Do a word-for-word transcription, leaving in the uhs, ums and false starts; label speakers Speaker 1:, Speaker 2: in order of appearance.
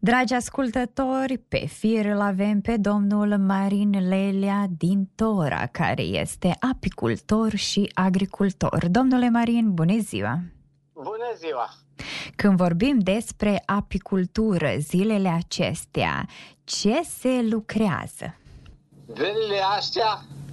Speaker 1: Dragi ascultători, pe fir îl avem pe domnul Marin Lelea din Tora, care este apicultor și agricultor. Domnule Marin, bună ziua!
Speaker 2: Bună ziua!
Speaker 1: Când vorbim despre apicultură zilele acestea, ce se lucrează?
Speaker 2: Zilele astea